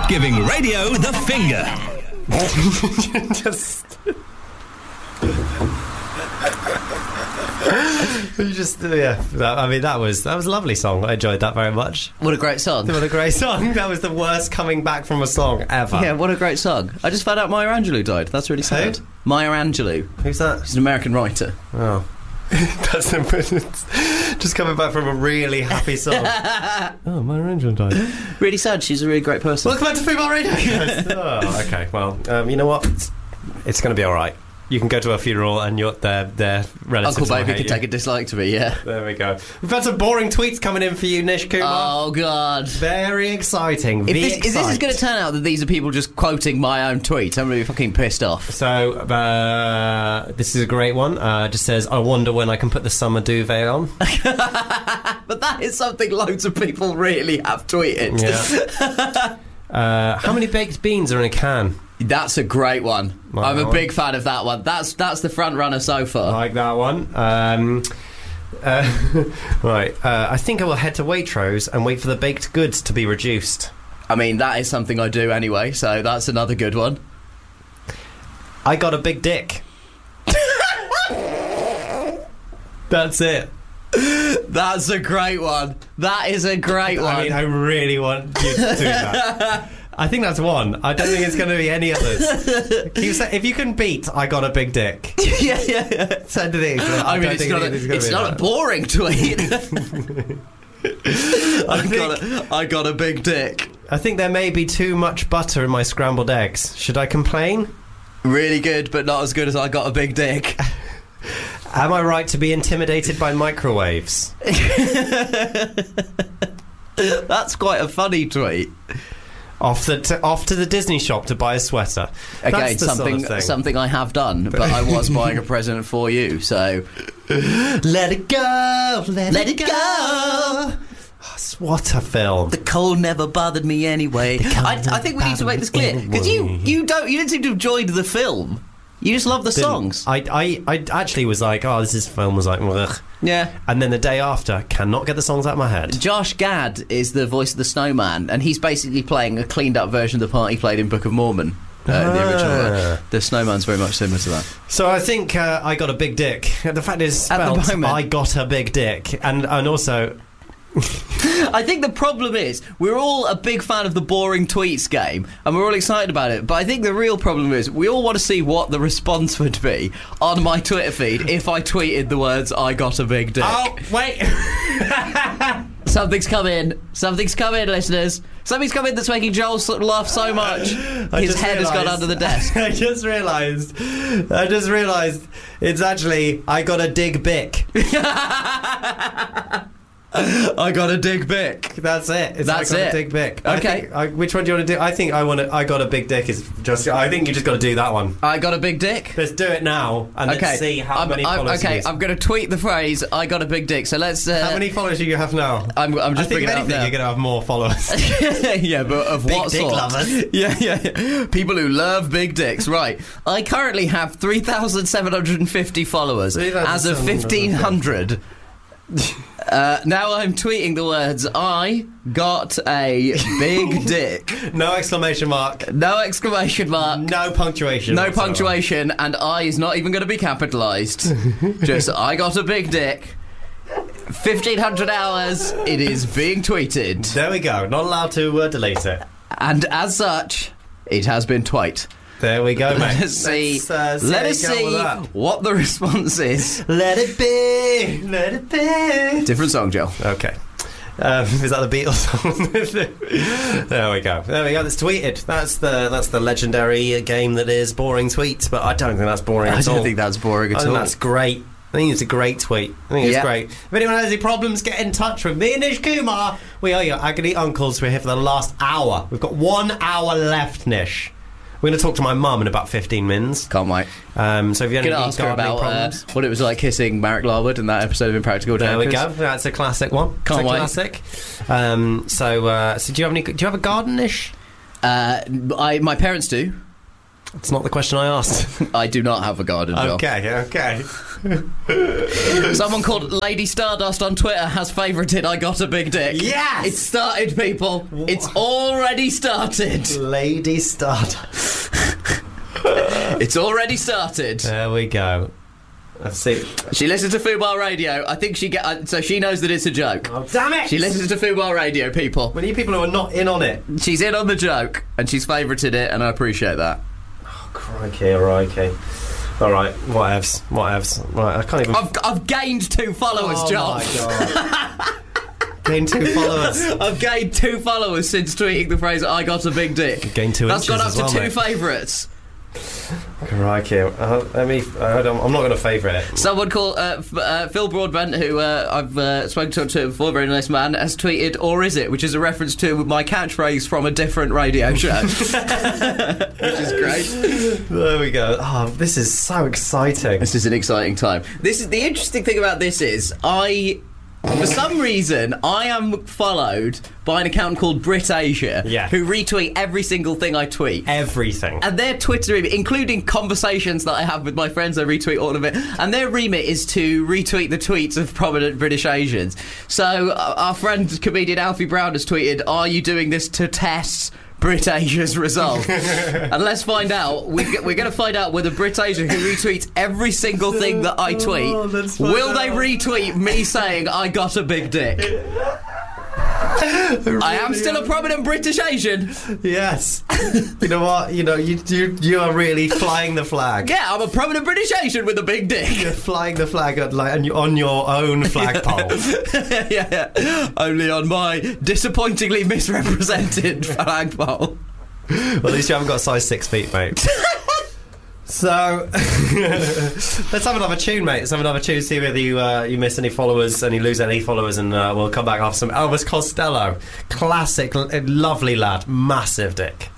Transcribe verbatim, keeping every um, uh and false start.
Giving radio the finger. Just... you just, yeah. That, I mean, that was that was a lovely song. I enjoyed that very much. What a great song. What a great song. That was the worst coming back from a song ever. Yeah, what a great song. I just found out Maya Angelou died. That's really sad. Who? Maya Angelou. Who's that? She's an American writer. Oh. That's just coming back from a really happy song. Oh, Maya Angelou died. Really sad. She's a really great person. Welcome back to Female Radio. Oh, okay. Well, um, you know what? It's, it's going to be all right. You can go to a funeral and you're their their relatives. Uncle Baby can can take a dislike to me. Yeah. There we go. We've had some boring tweets coming in for you, Nish Kumar. Oh God. Very exciting. If this, if this is going to turn out that these are people just quoting my own tweets, I'm really fucking pissed off. So uh, this is a great one. Uh, it just says, "I wonder when I can put the summer duvet on." But that is something loads of people really have tweeted. Yeah. uh, how many baked beans are in a can? That's a great one. Like I'm a one. big fan of that one. That's that's the front runner so far. I like that one. Um, uh, right. Uh, I think I will head to Waitrose and wait for the baked goods to be reduced. I mean, that is something I do anyway, so that's another good one. I got a big dick. That's it. That's a great one. That is a great one. I mean, I really want you to do that. I think that's one. I don't think it's going to be any others. Can you say, if you can beat I got a big dick. yeah, yeah, yeah. Send it in. I, I mean, it's not, a, it's not a boring tweet. I, think, got a, I got a big dick. I think there may be too much butter in my scrambled eggs. Should I complain? Really good, but not as good as I got a big dick. Am I right to be intimidated by microwaves? That's quite a funny tweet. Off the t- off to the Disney shop to buy a sweater. Again, something sort of something I have done, but I was buying a present for you, so let it go, let, let it it go. go. Oh, what a film! The cold never bothered me anyway. I, I think we need to make this clear because you you don't you didn't seem to have enjoyed the film. You just love the Didn't. songs. I, I I actually was like, oh, this is film was like, ugh. Yeah. And then the day after, cannot get the songs out of my head. Josh Gad is the voice of the Snowman, and he's basically playing a cleaned up version of the part he played in Book of Mormon. Uh, ah. The original one. The Snowman's very much similar to that. So I think uh, I got a big dick. The fact is, At the spelled, moment. I got a big dick, and and also. I think the problem is we're all a big fan of the boring tweets game and we're all excited about it, but I think the real problem is we all want to see what the response would be on my Twitter feed if I tweeted the words I got a big dick. Oh, wait. Something's come in. Something's come in, listeners. Something's come in that's making Joel s- laugh so much. I His just head has gone realised- under the desk. I just realised. I just realised it's actually I got a dig bick. I got a dig bick. That's it. It's That's I got it. a dig bick. I Okay. think, I, which one do you want to do? I think I want to. I got a big dick is just. I think you just got to do that one. I got a big dick. Let's do it now and Okay. let's see how I'm, many I'm, followers. okay, you I'm going to tweet the phrase I got a big dick. So let's. Uh, How many followers do you have now? I'm, I'm I just think bringing if it up anything, now. you're going to have more followers. Yeah, but of Big what dick sort? lovers. Yeah, yeah, yeah. People who love big dicks. Right. I currently have three thousand seven hundred fifty followers as of fifteen hundred. Uh, now I'm tweeting the words I got a big dick. No exclamation mark. No exclamation mark. No punctuation. No whatsoever. punctuation, and I is not even going to be capitalised. Just I got a big dick. fifteen hundred hours. It is being tweeted, There we go. Not allowed to uh, delete it. and as such, it has been twite. There we go, mate. Let's see. Let's, uh, see Let how us you go with see that. what the response is. Let it be. Let it be. Different song, Joe. Okay. Um, is that the Beatles song? There we go. There we go. That's tweeted. That's the that's the legendary game that is boring tweets. But I don't think that's boring I at all. don't think that's boring I at think all. that's great. I think it's a great tweet. I think it's Yeah. great. If anyone has any problems, get in touch with me and Nish Kumar. We are your agony uncles. We're here for the last hour. We've got one hour left, Nish. We're going to talk to my mum in about fifteen minutes. Can't wait. Um, so if you have Can any I ask her gardening about uh, problems, what it was like kissing Marek Larwood in that episode of Impractical there we Jokers? go. That's a classic one. Can't it's a wait. classic. Um, so, uh, so do you have any? Do you have a garden, Nish? Uh, I, my parents do. It's not the question I asked. I do not have a garden job. Okay, okay. Someone called Lady Stardust on Twitter has favourited I Got a Big Dick. Yes! It's started, people. What? It's already started. Lady Stardust. It's already started. There we go. Let's see. She listens to Fubar Radio. I think she get uh, so she knows that it's a joke. Oh, damn it! She listens to Fubar Radio, people. We need people who are not in on it. She's in on the joke, and she's favourited it, and I appreciate that. Oh, crikey, crikey. All right, whatevs, whatevs. Right, I can't even... I've, I've gained two followers, oh John. Oh, my God. Gained two followers. I've gained two followers since tweeting the phrase, I got a big dick. Gained two That's inches gone up as to well, two mate. favourites. Crikey. Uh, let me... I don't, I'm not going to favourite it. Someone called uh, F- uh, Phil Broadbent, who uh, I've uh, spoken to on Twitter before, very nice man, has tweeted, or is it, which is a reference to my catchphrase from a different radio show. Which is great. There we go. Oh, this is so exciting. This is an exciting time. This is the interesting thing about this is I... For some reason, I am followed by an account called BritAsia, Yeah. who retweet every single thing I tweet. Everything. And their Twitter remit, including conversations that I have with my friends, I retweet all of it. And their remit is to retweet the tweets of prominent British Asians. So uh, our friend comedian Alfie Brown has tweeted, "Are you doing this to test BritAsia's resolve?" And let's find out. We, we're going to find out whether BritAsia, who retweets every single thing that I tweet, Oh, let's find will they out. retweet me saying I got a big dick? I am still a prominent British Asian. Yes. You know what? You know, you, you you are really flying the flag. Yeah, I'm a prominent British Asian with a big dick. You're flying the flag at, like, on your- on your own flagpole. yeah, yeah, only on my disappointingly misrepresented flagpole. Well, at least you haven't got size six feet, mate. So, let's have another tune, mate. Let's have another tune, see whether you uh, you miss any followers and you lose any followers, and uh, we'll come back after some Elvis Costello. Classic, l- lovely lad, massive dick.